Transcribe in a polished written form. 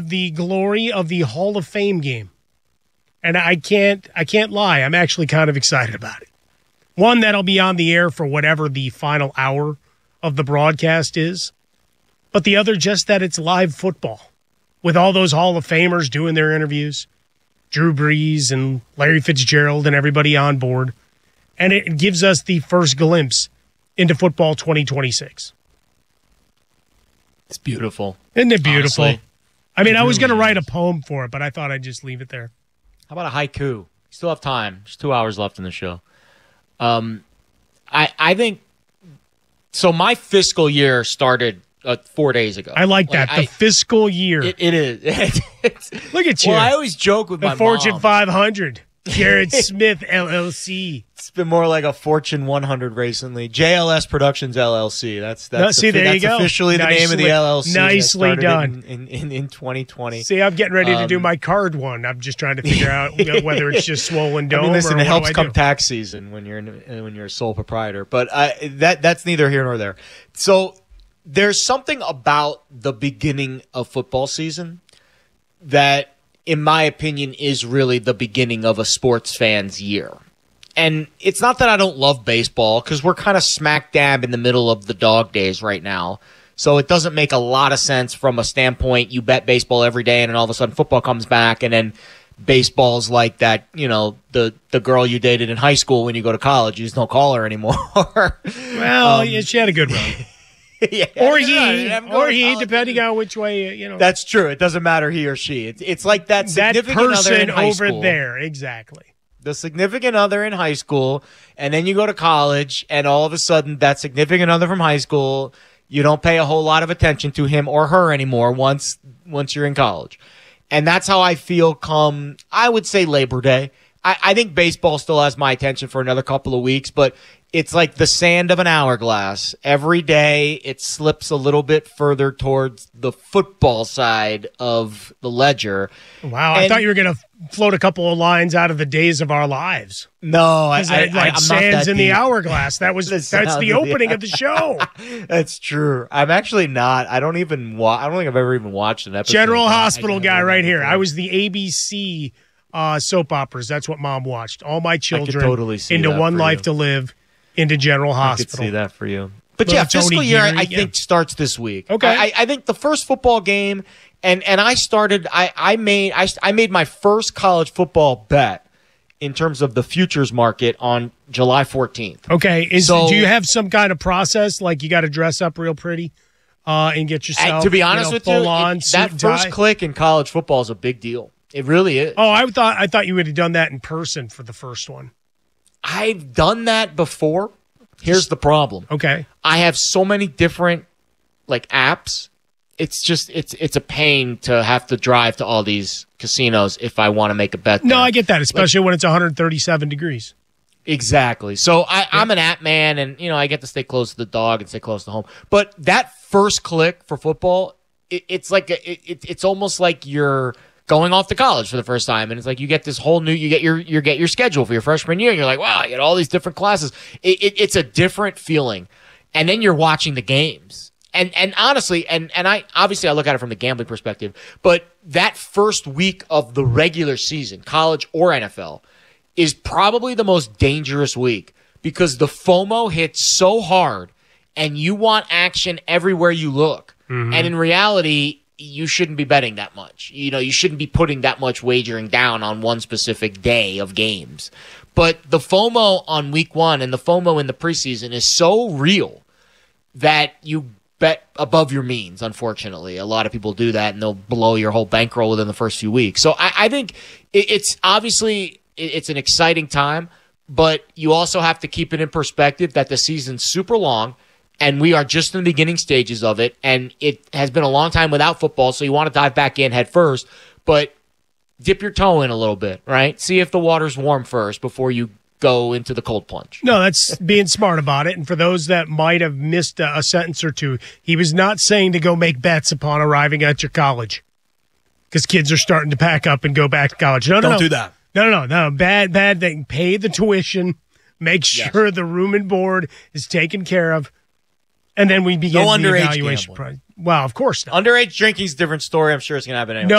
the glory of the Hall of Fame game. And I can't lie. I'm actually kind of excited about it. One, that'll be on the air for whatever the final hour of the broadcast is. But the other, just that it's live football with all those Hall of Famers doing their interviews. Drew Brees and Larry Fitzgerald and everybody on board. And it gives us the first glimpse into football 2026. It's beautiful. Isn't it beautiful? Honestly. I mean, I was going to write a poem for it, but I thought I'd just leave it there. How about a haiku? You still have time. There's 2 hours left in the show. I think so. My fiscal year started 4 days ago. I like that. The fiscal year. It is. Look at you. Well, I always joke with the my Fortune mom. 500. Jared Smith, LLC. It's been more like a Fortune 100 recently. JLS Productions, LLC. That's there you go. Officially the name of the LLC. Nicely done. In 2020. See, I'm getting ready to do my card one. I'm just trying to figure out whether it's just swollen dome. I mean, listen, or it helps what come tax season when you're a sole proprietor. But that's neither here nor there. So there's something about the beginning of football season that, in my opinion, is really the beginning of a sports fan's year. And it's not that I don't love baseball, because we're kind of smack dab in the middle of the dog days right now. So it doesn't make a lot of sense from a standpoint, you bet baseball every day and then all of a sudden football comes back and then baseball's like that, the girl you dated in high school when you go to college. You just don't call her anymore. Well, yeah, she had a good run. Yeah, or he, depending on which way, That's true. It doesn't matter he or she. It's like that significant other in high school. Over there, exactly. The significant other in high school, and then you go to college, and all of a sudden that significant other from high school, you don't pay a whole lot of attention to him or her anymore once you're in college. And that's how I feel come, I would say, Labor Day. I think baseball still has my attention for another couple of weeks, but it's like the sand of an hourglass. Every day it slips a little bit further towards the football side of the ledger. Wow, I thought you were going to float a couple of lines out of the days of our lives. No, I'm sands not that in the hourglass. That's the opening of the show. That's true. I'm actually not. I don't even I don't think I've ever even watched an episode. General Hospital guy right here. I was the ABC soap operas. That's what Mom watched. All my children totally see into that One for Life you. to Live, into General Hospital. I could see that for you. But Little yeah, fiscal Tony year, Geary, I think, starts this week. Okay. I think the first football game, and I made my first college football bet in terms of the futures market on July 14th. Okay. Do you have some kind of process, like you got to dress up real pretty and get yourself, to be honest with you, that first tie? click in college football is a big deal. It really is. Oh, I thought you would have done that in person for the first one. I've done that before. Here's the problem. Okay. I have so many different apps. It's just it's a pain to have to drive to all these casinos if I want to make a bet. No, there. I get that, especially when it's 137 degrees. Exactly. So I'm an app man, and I get to stay close to the dog and stay close to home. But that first click for football, it's like it's almost like you're going off to college for the first time, and it's like you get this whole new, you get your schedule for your freshman year, and you're like, wow, you get all these different classes. It's a different feeling, and then you're watching the games, and honestly, and I look at it from the gambling perspective, but that first week of the regular season, college or NFL, is probably the most dangerous week because the FOMO hits so hard, and you want action everywhere you look, and in reality, you shouldn't be betting that much. You shouldn't be putting that much wagering down on one specific day of games. But the FOMO on week one and the FOMO in the preseason is so real that you bet above your means, unfortunately. A lot of people do that, and they'll blow your whole bankroll within the first few weeks. So I think it's obviously it's an exciting time, but you also have to keep it in perspective that the season's super long, and we are just in the beginning stages of it, and it has been a long time without football, so you want to dive back in head first, but dip your toe in a little bit, right? See if the water's warm first before you go into the cold plunge. No, that's being smart about it. And for those that might have missed a sentence or two, he was not saying to go make bets upon arriving at your college because kids are starting to pack up and go back to college. No, Don't do that. No. Bad thing. Pay the tuition. Make sure the room and board is taken care of. And then we begin the evaluation. Well, of course not. Underage drinking is a different story. I'm sure it's going to happen anyway. No,